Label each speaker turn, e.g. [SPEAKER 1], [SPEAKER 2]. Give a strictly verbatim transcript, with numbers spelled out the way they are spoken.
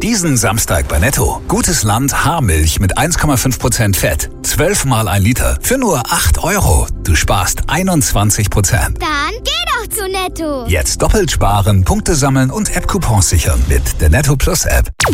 [SPEAKER 1] Diesen Samstag bei Netto. Gutes Land Haarmilch mit eins Komma fünf Prozent Fett. zwölf mal ein Liter für nur acht Euro. Du sparst einundzwanzig Prozent.
[SPEAKER 2] Dann geh doch zu Netto.
[SPEAKER 1] Jetzt doppelt sparen, Punkte sammeln und App-Coupons sichern mit der Netto Plus App.